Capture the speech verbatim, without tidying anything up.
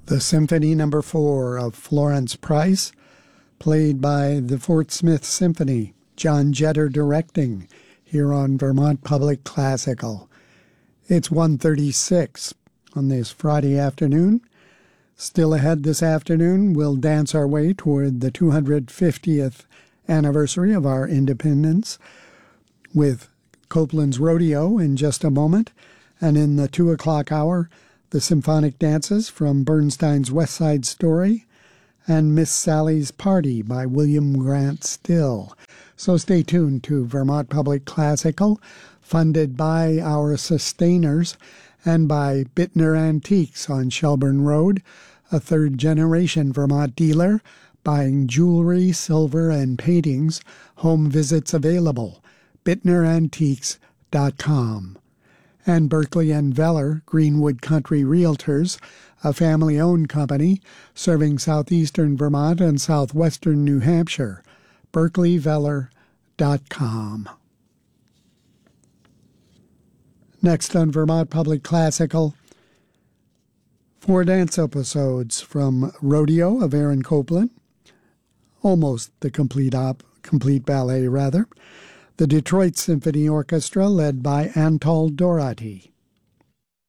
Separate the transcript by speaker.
Speaker 1: The Symphony Number Four of Florence Price, played by the Fort Smith Symphony, John Jetter directing, here on Vermont Public Classical. It's one thirty-six on this Friday afternoon. Still ahead this afternoon, we'll dance our way toward the two hundred fiftieth anniversary of our independence with Copeland's Rodeo in just a moment, and in the two o'clock hour, the symphonic dances from Bernstein's West Side Story and Miss Sally's Party by William Grant Still. So stay tuned to Vermont Public Classical, funded by our sustainers and by Bittner Antiques on Shelburne Road, a third-generation Vermont dealer buying jewelry, silver, and paintings. Home visits available. bittner antiques dot com. And Berkeley and Veller, Greenwood Country Realtors, a family-owned company serving southeastern Vermont and southwestern New Hampshire. berkeley veller dot com. Next on Vermont Public Classical, four dance episodes from Rodeo of Aaron Copland, almost the complete op, complete ballet rather. The Detroit Symphony Orchestra, led by Antal Doraty.